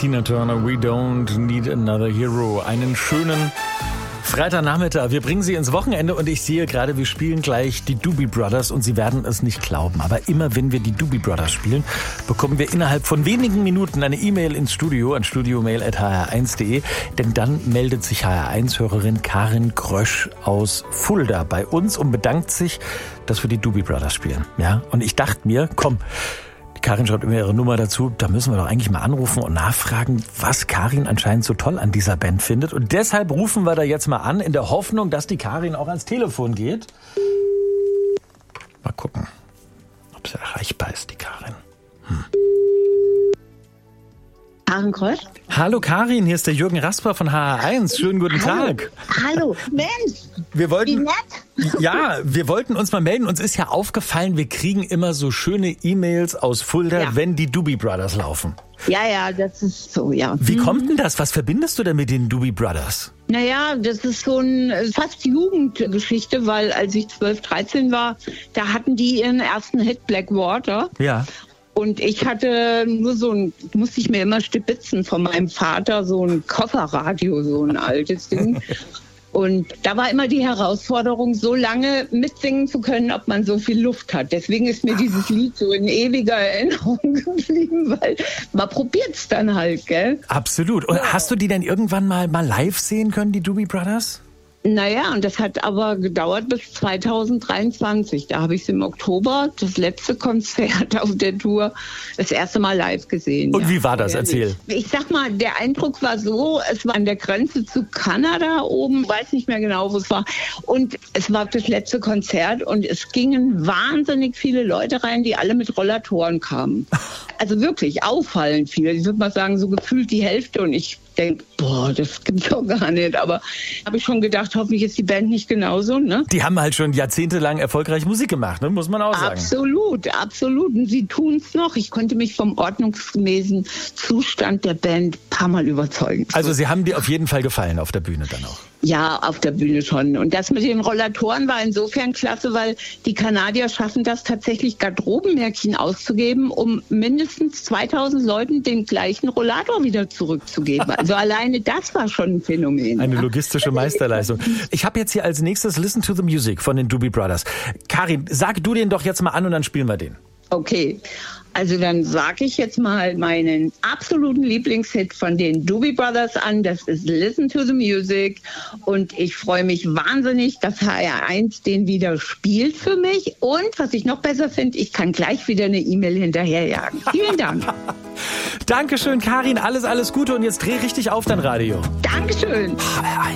Tina Turner, We Don't Need Another Hero. Einen schönen Freitagnachmittag. Wir bringen Sie ins Wochenende und ich sehe gerade, wir spielen gleich die Doobie Brothers und Sie werden es nicht glauben. Aber immer wenn wir die Doobie Brothers spielen, bekommen wir innerhalb von wenigen Minuten eine E-Mail ins Studio an studiomail@hr1.de. Denn dann meldet sich HR1-Hörerin Karin Grösch aus Fulda bei uns und bedankt sich, dass wir die Doobie Brothers spielen. Ja? Und ich dachte mir, komm, Karin schreibt immer ihre Nummer dazu. Da müssen wir doch eigentlich mal anrufen und nachfragen, was Karin anscheinend so toll an dieser Band findet. Und deshalb rufen wir da jetzt mal an, in der Hoffnung, dass die Karin auch ans Telefon geht. Mal gucken, ob sie erreichbar ist, die Karin. Karin Grösch? Hallo Karin, hier ist der Jürgen Rasper von HR1. Schönen guten Tag. Hallo, Mensch, wie nett. Ja, wir wollten uns mal melden. Uns ist ja aufgefallen, wir kriegen immer so schöne E-Mails aus Fulda, wenn die Doobie Brothers laufen. Ja, das ist so, ja. Wie kommt denn das? Was verbindest du denn mit den Doobie Brothers? Naja, das ist so eine fast Jugendgeschichte, weil als ich 12, 13 war, da hatten die ihren ersten Hit Blackwater. Ja. Und ich hatte nur musste ich mir immer stibitzen von meinem Vater, so ein Kofferradio, so ein altes Ding. Und da war immer die Herausforderung, so lange mitsingen zu können, ob man so viel Luft hat. Deswegen ist mir dieses Lied so in ewiger Erinnerung geblieben, weil man probiert's dann halt, gell? Absolut. Und hast du die denn irgendwann mal live sehen können, die Doobie Brothers? Naja, und das hat aber gedauert bis 2023. Da habe ich es im Oktober, das letzte Konzert auf der Tour, das erste Mal live gesehen. Und wie war das? Erzähl. Ich sag mal, der Eindruck war so, es war an der Grenze zu Kanada oben, weiß nicht mehr genau, wo es war. Und es war das letzte Konzert und es gingen wahnsinnig viele Leute rein, die alle mit Rollatoren kamen. Also wirklich auffallend viele. Ich würde mal sagen, so gefühlt die Hälfte. Und ich denke, das gibt's doch gar nicht. Aber habe ich schon gedacht, hoffentlich ist die Band nicht genauso, ne? Die haben halt schon jahrzehntelang erfolgreich Musik gemacht, ne? Muss man auch sagen. Absolut. Und sie tun's noch. Ich konnte mich vom ordnungsgemäßen Zustand der Band ein paar Mal überzeugen. Also sie haben dir auf jeden Fall gefallen auf der Bühne dann auch. Ja, auf der Bühne schon. Und das mit den Rollatoren war insofern klasse, weil die Kanadier schaffen das tatsächlich, Garderobenmärkchen auszugeben, um mindestens 2000 Leuten den gleichen Rollator wieder zurückzugeben. Also alleine das war schon ein Phänomen. Eine logistische Meisterleistung. Ich habe jetzt hier als nächstes Listen to the Music von den Doobie Brothers. Karin, sag du den doch jetzt mal an und dann spielen wir den. Okay, also dann sage ich jetzt mal meinen absoluten Lieblingshit von den Doobie Brothers an. Das ist Listen to the Music. Und ich freue mich wahnsinnig, dass HR1 den wieder spielt für mich. Und was ich noch besser finde, ich kann gleich wieder eine E-Mail hinterherjagen. Vielen Dank. Dankeschön, Karin. Alles Gute. Und jetzt dreh richtig auf dein Radio. Dankeschön.